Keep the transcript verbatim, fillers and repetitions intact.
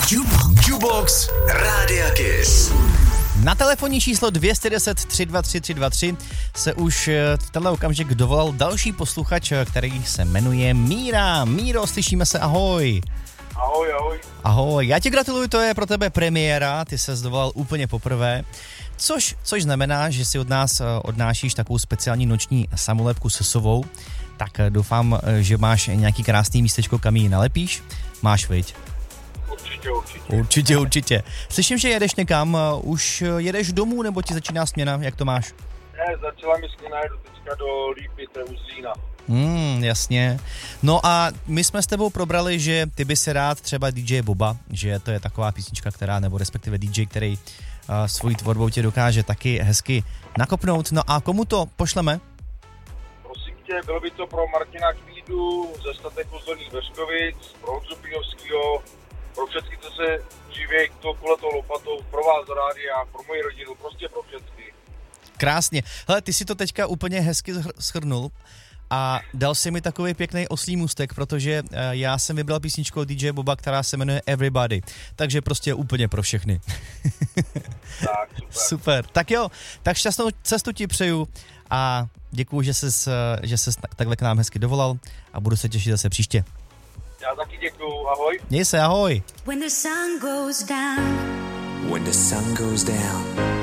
Jukebox Rádia Kiss. Na telefonní číslo dvě deset tři dva tři tři dva tři se už v tenhle okamžik dovolal další posluchač, který se jmenuje Míra. Míro, slyšíme se, ahoj. Ahoj, ahoj. Ahoj, já ti gratuluju, to je pro tebe premiéra, ty ses dovolal úplně poprvé, což, což znamená, že si od nás odnášíš takovou speciální noční samolepku se sovou, tak doufám, že máš nějaký krásný místečko, kam ji nalepíš. Máš, viď? Určitě, určitě. Určitě, určitě. Slyším, že jedeš někam, už jedeš domů, nebo ti začíná směna, jak to máš? Ne, začala mi směna, jedu teďka do Lípy, to je u Zlína. Hmm, jasně. No a my jsme s tebou probrali, že ty by si rád třeba D J Boba, že to je taková písnička, která, nebo respektive D J, který uh, svojí tvorbou tě dokáže taky hezky nakopnout. No a komu to pošleme? Prosím tě, bylo by to pro Martina Kvídu ze Statek Uzelných Veřkovic, pro Honzu Pijovskýho, pro všechny, co se živějí to kuletou lopatou, pro vás rádia, pro moji rodinu, prostě pro všechny. Krásně. Hele, ty si to teďka úplně hezky shrnul a dal si mi takový pěkný oslí můstek, protože uh, já jsem vybral písničku od D J Boba, která se jmenuje Everybody, takže prostě úplně pro všechny. Tak, super. Super. Tak jo, tak šťastnou cestu ti přeju a děkuju, že ses, že ses takhle k nám hezky dovolal a budu se těšit zase příště. Já taky děkuju, ahoj. Měj se, ahoj. When the sun goes down, When the sun goes down,